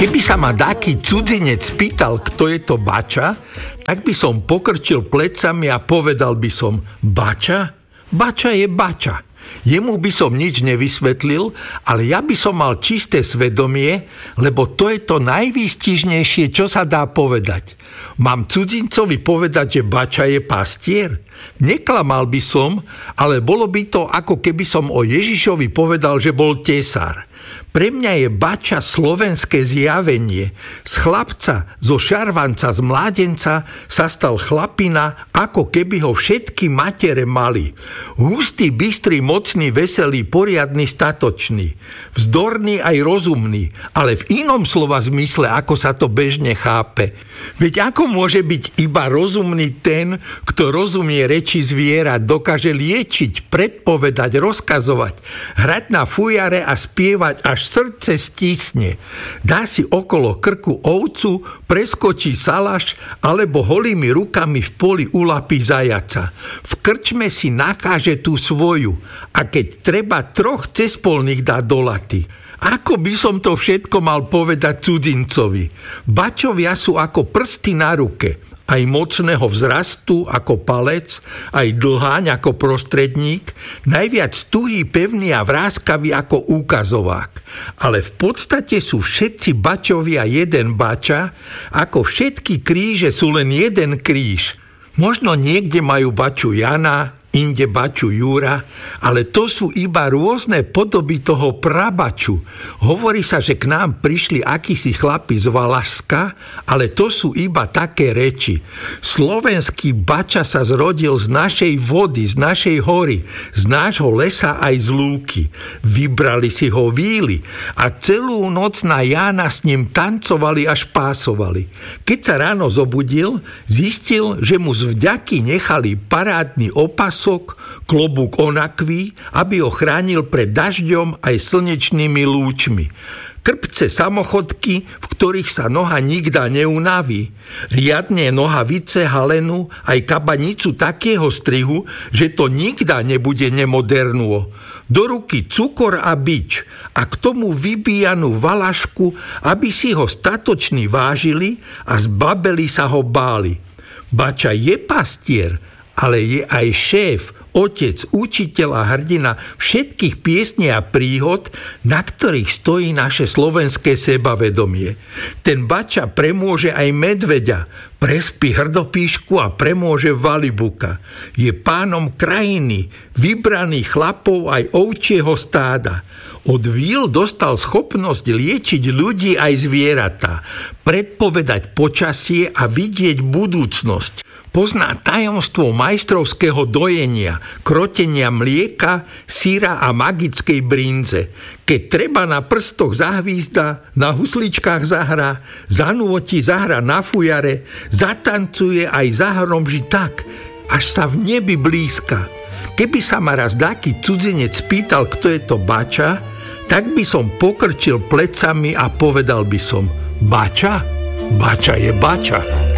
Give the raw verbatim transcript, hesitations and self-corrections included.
Keby sa ma dáky cudzinec spýtal, kto je to Bača, tak by som pokrčil plecami a povedal by som: Bača? Bača je Bača. Jemu by som nič nevysvetlil, ale ja by som mal čisté svedomie, lebo to je to najvýstižnejšie, čo sa dá povedať. Mám cudzincovi povedať, že Bača je pastier? Neklamal by som, ale bolo by to, ako keby som o Ježišovi povedal, že bol tesár. Pre mňa je Bača slovenské zjavenie. Z chlapca, zo šarvanca, z mládenca sa stal chlapina, ako keby ho všetky matere mali. Hustý, bystrý, mocný, veselý, poriadny, statočný. Vzdorný aj rozumný, ale v inom slova zmysle, ako sa to bežne chápe. Veď ako môže byť iba rozumný ten, kto rozumie reči zvierat, dokáže liečiť, predpovedať, rozkazovať, hrať na fujare a spievať, až srdce stísne. Dá si okolo krku ovcu, preskočí salaš alebo holými rukami v poli ulapí zajaca. V krčme si nakáže tú svoju a keď treba, troch cespolných dá do laty. Ako by som to všetko mal povedať cudzincovi? Bačovia sú ako prsty na ruke, aj mocného vzrastu ako palec, aj dlháň ako prostredník, najviac tuhý, pevný a vráskavý ako úkazovák. Ale v podstate sú všetci bačovia jeden bača, ako všetky kríže sú len jeden kríž. Možno niekde majú baču Jana, inde baču Júra, ale to sú iba rôzne podoby toho prabaču. Hovorí sa, že k nám prišli akísi chlapi z Valašska, ale to sú iba také reči. Slovenský bača sa zrodil z našej vody, z našej hory, z nášho lesa aj z lúky. Vybrali si ho víly a celú noc na Jána s ním tancovali až pásovali. Keď sa ráno zobudil, zistil, že mu z vďaky nechali parádny opas, klobúk onakví, aby ho chránil pred dažďom aj slnečnými lúčmi. Krpce samochodky, v ktorých sa noha nikda neunaví. Riadne nohavice, halenu, aj kabanicu takého strihu, že to nikda nebude nemodernuo. Do ruky cukor a bič a k tomu vybíjanú valašku, aby si ho statoční vážili a zbabeli sa ho báli. Bača je pastier, ale je aj šéf, otec, učiteľ a hrdina všetkých piesní a príhod, na ktorých stojí naše slovenské sebavedomie. Ten Bača premôže aj medveďa, prespí hrdopíšku a premôže valibuka. Je pánom krajiny, vybraný chlapov aj ovčieho stáda. Od víl dostal schopnosť liečiť ľudí aj zvieratá, predpovedať počasie a vidieť budúcnosť. Pozná tajomstvo majstrovského dojenia, krotenia mlieka, syra a magickej brinze. Keď treba, na prstoch zahvízda, na husličkách zahrá, zanúti zahra na fujare, zatancuje aj zahromží tak, až sa v nebi blízka. Keby sa ma raz dáky cudzinec spýtal, kto je to Bača, tak by som pokrčil plecami a povedal by som: Bača? Bača je Bača.